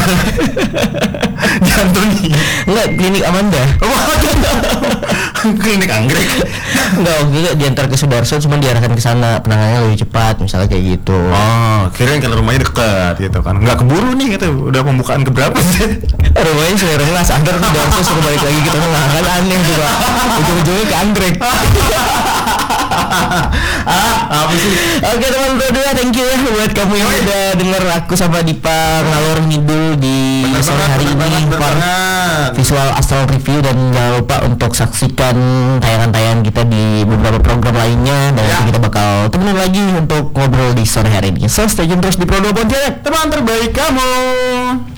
Jantuni. Enggak, klinik Amanda. Klinik anggrek. Enggak, enggak diantar ke Sudarso, cuma diarahkan ke sana, penanganannya lebih cepat, misalnya kayak gitu. Oh, kirain kalau rumahnya dekat gitu kan. Nggak keburu nih gitu. Udah pembukaan keberapa sih? Rumahnya Serengas, antar Sudarso suruh balik lagi ke tengah, kan aneh juga. Ujung-ujungnya ke anggrek. Apa sih? Oke teman berdua, thank you ya buat kamu yang udah denger aku sama Dipa ngalor ngidul di sore hari ini visual astral review, dan jangan lupa untuk saksikan tayangan-tayangan kita di beberapa program lainnya, dan nanti kita bakal temenan lagi untuk ngobrol di sore hari ini. So stay tune terus di Pro 2 Pontianak, Teman terbaik kamu.